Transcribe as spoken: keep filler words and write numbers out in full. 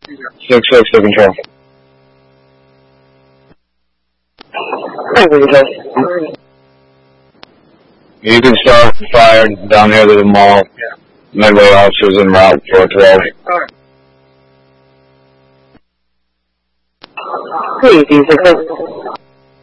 six six to control. You can start fire down here to the mall. Medway officers en route four twelve. Please use the